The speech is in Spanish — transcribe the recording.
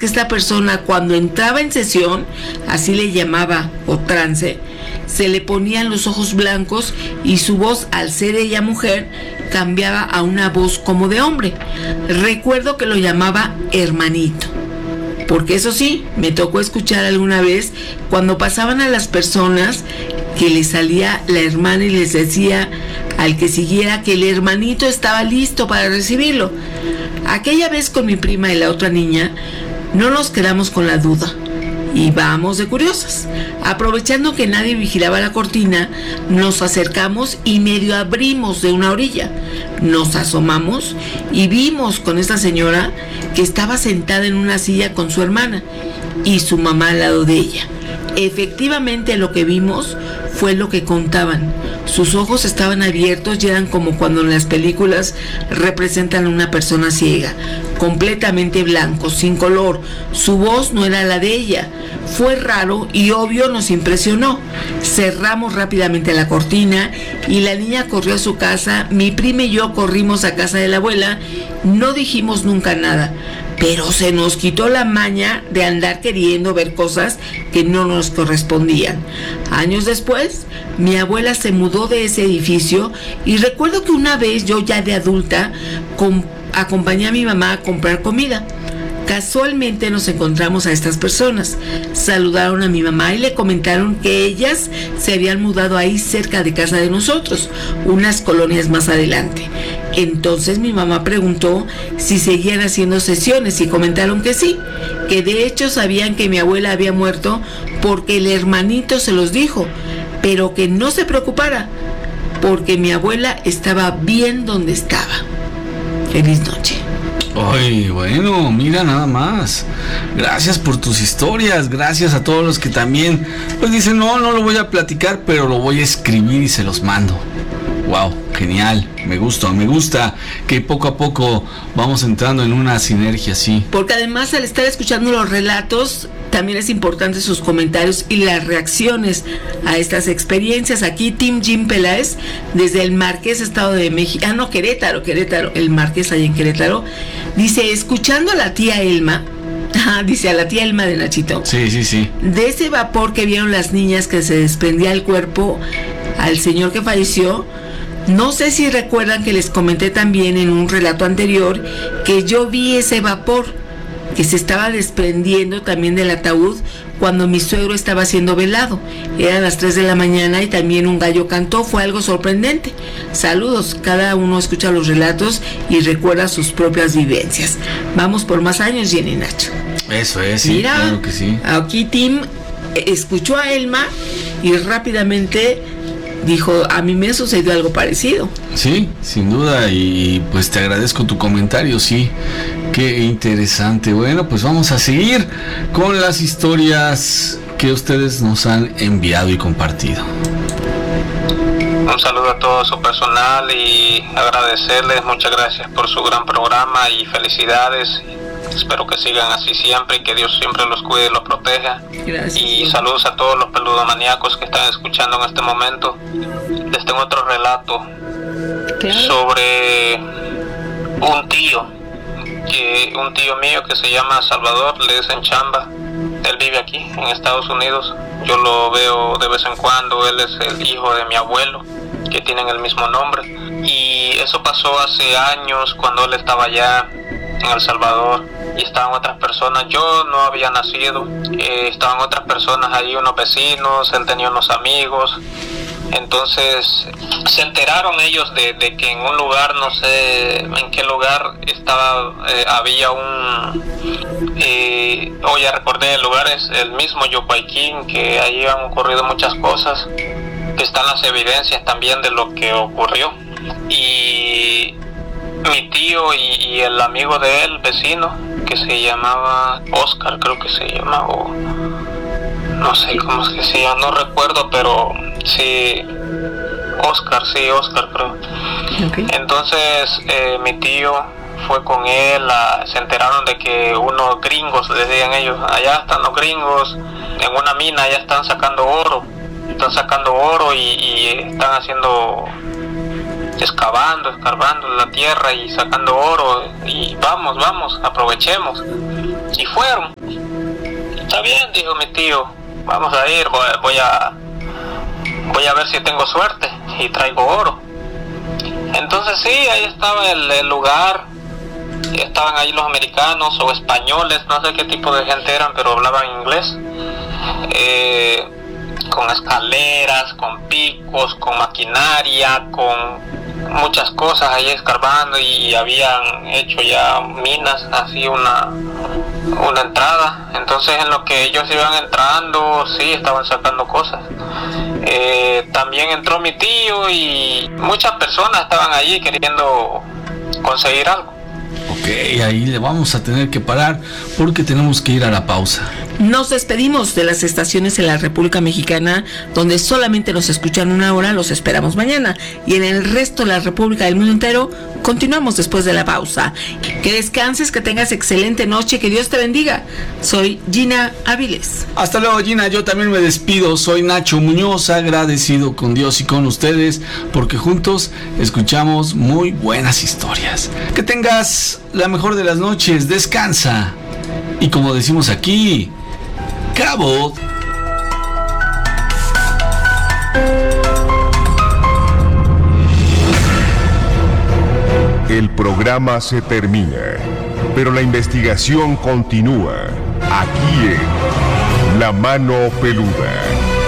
que esta persona, cuando entraba en sesión, así le llamaba, o trance, se le ponían los ojos blancos y su voz, al ser ella mujer, cambiaba a una voz como de hombre. Recuerdo que lo llamaba hermanito, porque eso sí, me tocó escuchar alguna vez cuando pasaban a las personas que les salía la hermana y les decía al que siguiera que el hermanito estaba listo para recibirlo. Aquella vez con mi prima y la otra niña, no nos quedamos con la duda y vamos de curiosas. Aprovechando que nadie vigilaba la cortina, nos acercamos y medio abrimos de una orilla. Nos asomamos y vimos con esta señora que estaba sentada en una silla con su hermana y su mamá al lado de ella. Efectivamente, lo que vimos fue lo que contaban. Sus ojos estaban abiertos y eran como cuando en las películas representan a una persona ciega, completamente blanco, sin color. Su voz no era la de ella. Fue raro y obvio nos impresionó. Cerramos rápidamente la cortina y la niña corrió a su casa. Mi prima y yo corrimos a casa de la abuela. No dijimos nunca nada, pero se nos quitó la maña de andar queriendo ver cosas que no nos correspondían. Años después, mi abuela se mudó de ese edificio y recuerdo que una vez yo, ya de adulta, acompañé a mi mamá a comprar comida. Casualmente nos encontramos a estas personas. Saludaron a mi mamá y le comentaron que ellas se habían mudado ahí cerca de casa de nosotros, unas colonias más adelante. Entonces mi mamá preguntó si seguían haciendo sesiones y comentaron que sí, que de hecho sabían que mi abuela había muerto porque el hermanito se los dijo, pero que no se preocupara porque mi abuela estaba bien donde estaba. Feliz noche. Ay, bueno, mira nada más. Gracias por tus historias, gracias a todos los que también pues dicen, no lo voy a platicar, pero lo voy a escribir y se los mando. Wow, genial, me gusta que poco a poco vamos entrando en una sinergia así. Porque además al estar escuchando los relatos, también es importante sus comentarios y las reacciones a estas experiencias. Aquí Team Jim Peláez, desde el Marqués, Estado de México, Querétaro, el Marqués allá en Querétaro, dice, escuchando a la tía Elma, dice a la tía Elma de Nachito. Sí. De ese vapor que vieron las niñas que se desprendía el cuerpo al señor que falleció. No sé si recuerdan que les comenté también en un relato anterior que yo vi ese vapor que se estaba desprendiendo también del ataúd cuando mi suegro estaba siendo velado. Eran las 3 de la mañana y también un gallo cantó. Fue algo sorprendente. Saludos, cada uno escucha los relatos y recuerda sus propias vivencias. Vamos por más años, Jenny y Nacho. Eso es, sí, mira, claro que sí. Aquí Tim escuchó a Elma y rápidamente dijo, a mí me sucedió algo parecido. Sí, sin duda, y pues te agradezco tu comentario, sí, qué interesante. Bueno, pues vamos a seguir con las historias que ustedes nos han enviado y compartido. Un saludo a todo su personal y agradecerles, muchas gracias por su gran programa y felicidades. Espero que sigan así siempre y que Dios siempre los cuide y los proteja. Gracias. Y saludos a todos los peludomaníacos que están escuchando en este momento. Les tengo otro relato sobre un tío mío que se llama Salvador, le dicen Chamba. Él vive aquí en Estados Unidos. Yo lo veo de vez en cuando. Él es el hijo de mi abuelo, que tienen el mismo nombre. Y eso pasó hace años cuando él estaba allá en El Salvador y estaban otras personas. Yo no había nacido, estaban otras personas ahí, unos vecinos, él tenía unos amigos. Entonces se enteraron ellos de que en un lugar, no sé en qué lugar estaba, había ya recordé, el lugar es el mismo Yopaikín, que ahí han ocurrido muchas cosas, que están las evidencias también de lo que ocurrió. Y mi tío y el amigo de él, vecino, que se llamaba Oscar, creo que se llama, o no sé cómo es que se llama, no recuerdo, pero sí, Oscar creo. Okay. Entonces mi tío fue con él, se enteraron de que unos gringos, les decían ellos, allá están los gringos, en una mina, allá están sacando oro y están haciendo, escarbando la tierra y sacando oro, y vamos, aprovechemos. Y fueron. Está bien, dijo mi tío, vamos a ir, voy a ver si tengo suerte y traigo oro. Entonces sí, ahí estaba el lugar, estaban ahí los americanos o españoles, no sé qué tipo de gente eran, pero hablaban inglés, con escaleras, con picos, con maquinaria, con muchas cosas ahí escarbando, y habían hecho ya minas, así una entrada. Entonces en lo que ellos iban entrando, sí, estaban sacando cosas. También entró mi tío y muchas personas estaban allí queriendo conseguir algo. Ok, ahí le vamos a tener que parar porque tenemos que ir a la pausa. Nos despedimos de las estaciones en la República Mexicana donde solamente nos escuchan una hora. Los esperamos mañana, y en el resto de la República del mundo entero continuamos después de la pausa. Que descanses, que tengas excelente noche, que Dios te bendiga. Soy Gina Áviles. Hasta luego, Gina. Yo también me despido. Soy Nacho Muñoz, agradecido con Dios y con ustedes porque juntos escuchamos muy buenas historias. Que tengas la mejor de las noches. Descansa. Y como decimos aquí, Cabo. El programa se termina, pero la investigación continúa aquí en La Mano Peluda.